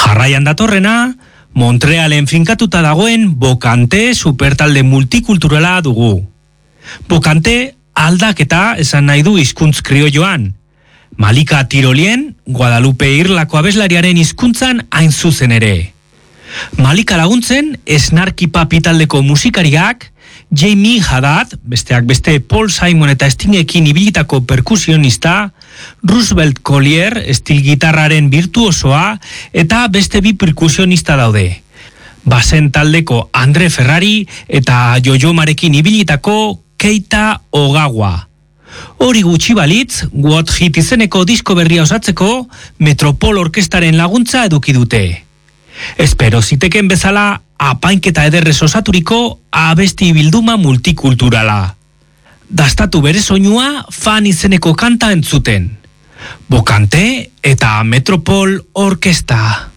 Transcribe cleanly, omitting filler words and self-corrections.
Jarraian datorrena, Montrealen finkatuta dagoen Bokante supertalde multikulturala dugu. Bokante aldaketa esan nahi du hizkuntz kriolloan. Malika Tirolien, Guadalupe Irlako abeslariaren hizkuntzan hain zuzen ere. Malika laguntzen, Snarky Puppy taldeko musikariak, Jamie Haddad, besteak beste Paul Simon eta Stingekin ibilitako perkusionista, Roosevelt Collier, estilgitarraren virtuosoa, eta beste bi perkusionista daude. Basen taldeko Andre Ferrari eta Jojo Marekin ibilitako Keita Ogawa. Hori gutxi balitz, What Hit izeneko disko berria osatzeko Metropol Orkestaren laguntza eduki dute. Espero ziteken bezala apainketa ederrez osaturiko abesti bilduma multikulturala. Dastatu bere soinua Fan izeneko kanta entzuten. Bokante eta Metropol Orkesta.